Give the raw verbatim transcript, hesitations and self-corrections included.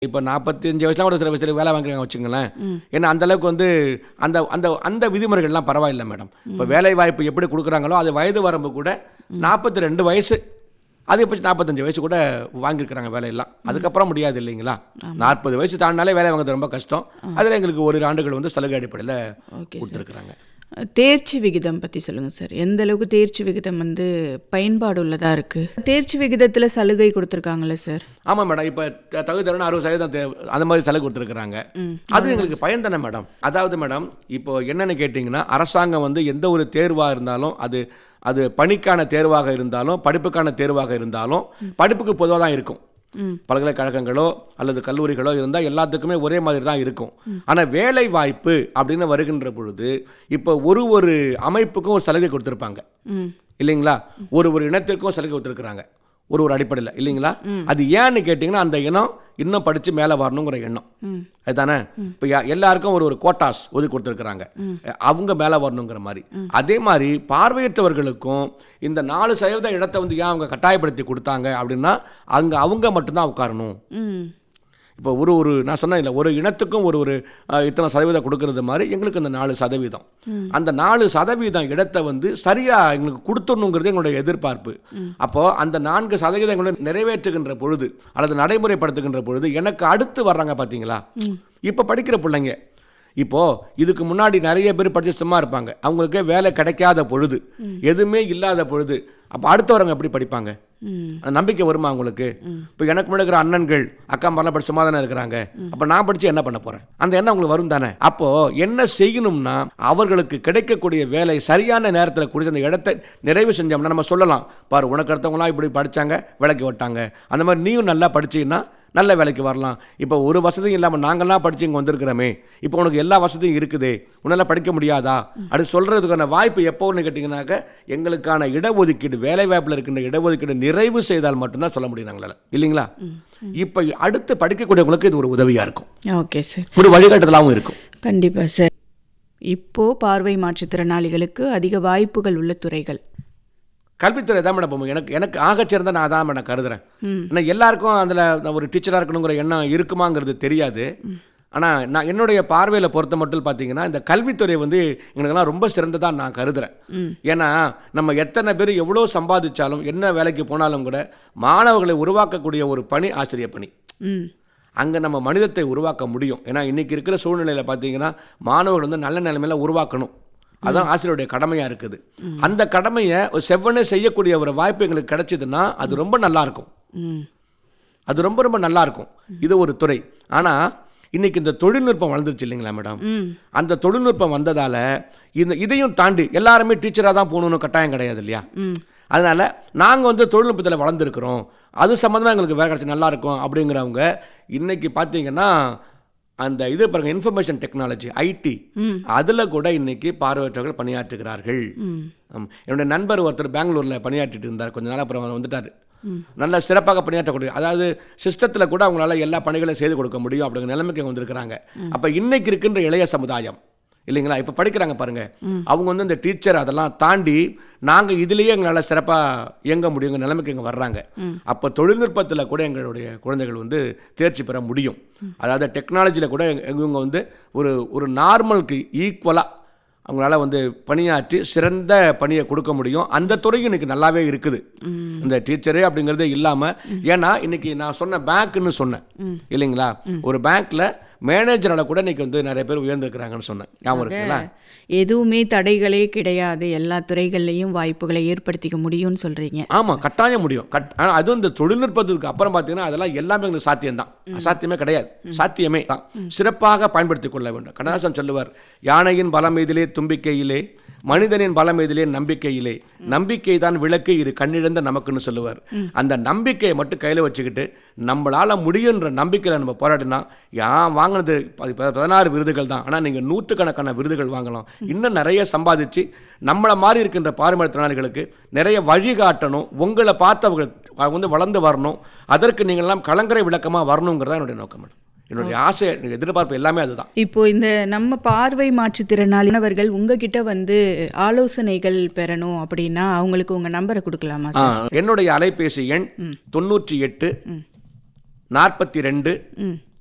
இப்போ நாற்பத்தி ஐந்து வயசுலாம் கூட சில வயசுல வேலை வாங்குறாங்க வச்சுங்களேன். ஏன்னா அந்த அளவுக்கு வந்து அந்த அந்த அந்த விதிமுறைகள்லாம் பரவாயில்லை மேடம். இப்போ வேலை வாய்ப்பு எப்படி கொடுக்குறாங்களோ அது வயது வரம்பு கூட நாற்பத்தி ரெண்டு வயசு அதே பட்சம் நாற்பத்தஞ்சு வயசு கூட வாங்கியிருக்கிறாங்க வேலையெல்லாம். அதுக்கப்புறம் முடியாது இல்லைங்களா? நாற்பது வயசு தாண்டினாலே வேலை வாங்குறது ரொம்ப கஷ்டம். அதில் எங்களுக்கு ஒரு ஆண்டுகள் வந்து சலுகை அடிப்படையில் கொடுத்துருக்குறாங்க. தேர்ச்சி விகிதம் பற்றி சொல்லுங்கள் சார். எந்த அளவுக்கு தேர்ச்சி விகிதம் வந்து பயன்பாடு உள்ளதாக இருக்குது? தேர்ச்சி விகிதத்தில் சலுகை கொடுத்துருக்காங்களே சார்? ஆமாம் மேடம். இப்போ தகுதி தரணும் அறுபது சதவீதம் அந்த மாதிரி சலுகை கொடுத்துருக்குறாங்க. அது எங்களுக்கு பயன் தானே மேடம். அதாவது மேடம் இப்போ என்னென்னு கேட்டிங்கன்னா, அரசாங்கம் வந்து எந்த ஒரு தேர்வாக இருந்தாலும் அது அது பணிக்கான தேர்வாக இருந்தாலும் படிப்புக்கான தேர்வாக இருந்தாலும் படிப்புக்கு பொதுவாக தான் இருக்கும். பல்கலைக்கழகங்களோ அல்லது கல்லூரிகளோ இருந்தால் எல்லாத்துக்குமே ஒரே மாதிரி தான் இருக்கும். ஆனால் வேலை வாய்ப்பு அப்படின்னு வருகின்ற பொழுது இப்போ ஒரு ஒரு அமைப்புக்கும் ஒரு சலுகை கொடுத்துருப்பாங்க இல்லைங்களா? ஒரு ஒரு இனத்திற்கும் சலுகை கொடுத்துருக்குறாங்க ஒரு ஒரு அடிப்படையில் இல்லைங்களா? அது ஏன்னு கேட்டிங்கன்னா, அந்த இனம் இன்னும் படித்து மேலே வரணுங்கிற எண்ணம் அதுதானே. இப்போ எல்லாருக்கும் ஒரு ஒரு கோட்டாஸ் ஒதுக்கி கொடுத்துருக்குறாங்க அவங்க மேலே வரணுங்கிற மாதிரி. அதே மாதிரி பார்வையற்றவர்களுக்கும் இந்த நாலு சதவீத இடத்தை வந்து ஏன் அவங்க கட்டாயப்படுத்தி கொடுத்தாங்க அப்படின்னா, அங்கே அவங்க மட்டும்தான் உட்காரணும். இப்போ ஒரு ஒரு நான் சொன்னேன் இல்லை, ஒரு இனத்துக்கும் ஒரு ஒரு இத்தனை சதவீதம் கொடுக்கறது மாதிரி எங்களுக்கு அந்த நாலு சதவீதம் அந்த நாலு சதவீதம் இடத்தை வந்து சரியாக எங்களுக்கு கொடுத்துடணுங்கிறது எங்களுடைய எதிர்பார்ப்பு. அப்போது அந்த நான்கு சதவீதங்களை நிறைவேற்றுகின்ற பொழுது அல்லது நடைமுறைப்படுத்துகின்ற பொழுது எனக்கு அடுத்து வர்றாங்க பார்த்தீங்களா, இப்போ படிக்கிற பிள்ளைங்க. இப்போது இதுக்கு முன்னாடி நிறைய பேர் படித்து சும்மா இருப்பாங்க, அவங்களுக்கே வேலை கிடைக்காத பொழுது எதுவுமே இல்லாத பொழுது அப்போ அடுத்தவரங்க எப்படி படிப்பாங்க? அந்த நம்பிக்கை வருமா அவங்களுக்கு? இப்போ எனக்கு முன்னாடி இருக்கிற அண்ணன்கள் அக்கா மாதிரிலாம் படிச்சு சும்மா தானே இருக்கிறாங்க, அப்போ நான் படித்து என்ன பண்ண போகிறேன்? அந்த எண்ணம் அவங்களுக்கு வரும் தானே. அப்போது என்ன செய்யணும்னா, அவர்களுக்கு கிடைக்கக்கூடிய வேலை சரியான நேரத்தில் கொடுத்து அந்த இடத்தை நிறைவு செஞ்சோம்னா நம்ம சொல்லலாம், பாரு உனக்கு அடுத்தவங்களாம் இப்படி படித்தாங்க வேலைக்கு விட்டாங்க, அந்த மாதிரி நீயும் நல்லா படிச்சின்னா நல்ல வேலைக்கு வரலாம். இப்போ ஒரு வசதியும் இல்லாமல் நாங்கள்லாம் படித்து இங்கே வந்திருக்கிறோமே, இப்போ உனக்கு எல்லா வசதியும் இருக்குதே, உன்னால் படிக்க முடியாதா அப்படி சொல்கிறதுக்கான வாய்ப்பு எப்போன்னு கேட்டிங்கனாக்க, எங்களுக்கான இடஒதுக்கீடு வேலை வாய்ப்பில் இருக்கின்ற இடஒதுக்கீடு நிறைவு செய்தால் மட்டும்தான் சொல்ல முடியும் நாங்களால் இல்லைங்களா? இப்போ அடுத்து படிக்கக்கூடியவங்களுக்கு இது ஒரு உதவியாக இருக்கும். Okay sir. ஒரு வழிகாட்டுதலாகவும் இருக்கும். கண்டிப்பாக சார். இப்போது பார்வை மாற்றுத்திறனாளிகளுக்கு அதிக வாய்ப்புகள் உள்ள துறைகள் கல்வித்துறை தான் மேடம். எனக்கு எனக்கு ஆகச்சிறந்த நான் அதான் மேடம் கருதுறேன். ஏன்னா எல்லாருக்கும் அதில் ஒரு டீச்சராக இருக்கணுங்கிற எண்ணம் இருக்குமாங்கிறது தெரியாது. ஆனால் நான் என்னுடைய பார்வையில் பொறுத்த மட்டும் பார்த்தீங்கன்னா, இந்த கல்வித்துறை வந்து எங்களுக்கெல்லாம் ரொம்ப சிறந்ததாக நான் கருதுகிறேன். ஏன்னா நம்ம எத்தனை பேர் எவ்வளோ சம்பாதிச்சாலும் என்ன வேலைக்கு போனாலும் கூட மாணவர்களை உருவாக்கக்கூடிய ஒரு பணி ஆசிரியர் பணி. அங்கே நம்ம மனிதத்தை உருவாக்க முடியும். ஏன்னா இன்றைக்கி இருக்கிற சூழ்நிலையில் பார்த்தீங்கன்னா மாணவர்கள் வந்து நல்ல நிலைமையில் உருவாக்கணும், அதான் ஆசிரியருடைய கடமையாக இருக்குது. அந்த கடமையை ஒரு செவ்வனே செய்யக்கூடிய ஒரு வாய்ப்பு எங்களுக்கு கிடைச்சதுன்னா அது ரொம்ப நல்லாயிருக்கும். அது ரொம்ப ரொம்ப நல்லாயிருக்கும். இது ஒரு துறை. ஆனால் இன்றைக்கி இந்த தொழில்நுட்பம் வளர்ந்துருச்சு இல்லைங்களா மேடம்? அந்த தொழில்நுட்பம் வந்ததால் இந்த இதையும் தாண்டி எல்லாருமே டீச்சராக தான் போகணுன்னு கட்டாயம் கிடையாது இல்லையா? அதனால் நாங்கள் வந்து தொழில்நுட்பத்தில் வளர்ந்துருக்குறோம், அது சம்மந்தமாக எங்களுக்கு வேலை கிடச்சி நல்லாயிருக்கும் அப்படிங்கிறவங்க இன்றைக்கி பார்த்தீங்கன்னா அந்த இது பாருங்கள், இன்ஃபர்மேஷன் டெக்னாலஜி ஐடி அதில் கூட இன்னைக்கு பார்வையற்றவர்கள் பணியாற்றுகிறார்கள். என்னுடைய நண்பர் ஒருத்தர் பெங்களூரில் பணியாற்றிட்டு இருந்தார், கொஞ்ச நாள் அப்புறம் வந்துட்டார். நல்லா சிறப்பாக பணியாற்றக்கூடிய, அதாவது சிஸ்டத்தில் கூட அவங்களால எல்லா பணிகளையும் செய்து கொடுக்க முடியும் அப்படிங்கிற நிலைமைக்கு வந்திருக்கிறாங்க. அப்போ இன்னைக்கு இருக்கின்ற இளைய சமுதாயம் இல்லைங்களா, இப்போ படிக்கிறாங்க பாருங்கள், அவங்க வந்து இந்த டீச்சர் அதெல்லாம் தாண்டி நாங்கள் இதுலேயே எங்களால் சிறப்பாக இயங்க முடியுங்க நிலைமைக்கு இங்கே வர்றாங்க. அப்போ தொழில்நுட்பத்தில் கூட எங்களுடைய குழந்தைகள் வந்து தேர்ச்சி பெற முடியும். அதாவது டெக்னாலஜியில் கூட இவங்க வந்து ஒரு ஒரு நார்மலுக்கு ஈக்குவலாக அவங்களால வந்து பணியாற்றி சிறந்த பணியை கொடுக்க முடியும். அந்த துறையும் இன்றைக்கி நல்லாவே இருக்குது. இந்த டீச்சரே அப்படிங்கிறதே இல்லாமல், ஏன்னா இன்றைக்கி நான் சொன்ன பேங்க்குன்னு சொன்னேன் இல்லைங்களா, ஒரு பேங்க்கில் மேனேஜரால் கூட இன்றைக்கி வந்து நிறைய பேர் உயர்ந்திருக்கிறாங்கன்னு சொன்னேன், ஞாபகம் இருக்குங்களா? எதுவுமே தடைகளே கிடையாது, எல்லா துறைகள்லையும் வாய்ப்புகளை ஏற்படுத்திக்க முடியும்னு சொல்கிறீங்க. ஆமாம், கட்டாயம் முடியும். கட் ஆனால் அதுவும் இந்த தொழில்நுட்பத்துக்கு அப்புறம் பார்த்தீங்கன்னா அதெல்லாம் எல்லாமே எங்களுக்கு சாத்தியம்தான், அசாத்தியமே கிடையாது, சாத்தியமே தான். சிறப்பாக பயன்படுத்தி கொள்ள வேண்டும். கண்ணதாசன் சொல்லுவார், யானையின் பலம் இதிலே தும்பிக்கையிலே, மனிதனின் பலம் இதிலே நம்பிக்கையிலே, நம்பிக்கை தான் விளக்கு இரு கண்ணிழந்த நமக்குன்னு சொல்லுவார். அந்த நம்பிக்கையை மட்டும் கையில் வச்சுக்கிட்டு நம்மளால் முடியுன்ற நம்பிக்கையில் நம்ம போராடினா, யான் வாங்கினது பதினாறு விருதுகள் தான், ஆனால் நீங்கள் நூற்றுக்கணக்கான விருதுகள் வாங்கலாம், இன்னும் நிறைய சம்பாதிச்சு நம்மளை மாதிரி இருக்கின்ற பார்வையற்றவர்களுக்கு நிறைய வழிகாட்டணும். உங்களை பார்த்தவர்கள் வந்து வளர்ந்து வரணும், அதற்கு நீங்கள்லாம் கலங்கரை விளக்கமாக வரணுங்கிறதா என்னுடைய நோக்கம். என்னுடைய ஆசை, எதிர்பார்ப்பு எல்லாமே அதுதான். இப்போ இந்த நம்ம பார்வை மாற்றுத்திறனாளினவர்கள் உங்ககிட்ட வந்து ஆலோசனைகள் பெறணும் அப்படின்னா அவங்களுக்கு உங்க நம்பரை கொடுக்கலாமா? என்னுடைய அலைபேசி எண் தொண்ணூற்றி எட்டு நாற்பத்தி ரெண்டு